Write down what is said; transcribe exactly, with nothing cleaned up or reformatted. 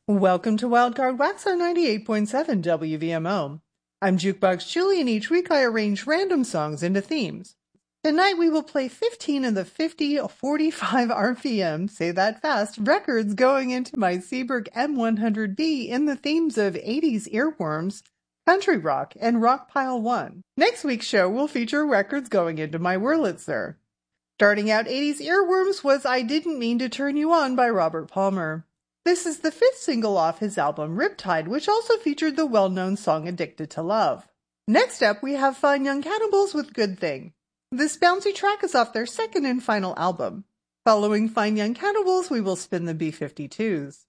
Welcome to Wildcard Wax on ninety-eight point seven W V M O. I'm Jukebox Julie, and each week I arrange random songs into themes. Tonight we will play fifteen of the fifty forty-five R P M, say that fast, records going into my Seeburg M one hundred B in the themes of eighties earworms, country rock, and rock pile one. Next week's show will feature records going into my Wurlitzer. Starting out eighties earworms was I Didn't Mean to Turn You On by Robert Palmer. This is the fifth single off his album Riptide, which also featured the well-known song Addicted to Love. Next up, we have Fine Young Cannibals with Good Thing. This bouncy track is off their second and final album. Following Fine Young Cannibals, we will spin the B fifty-twos.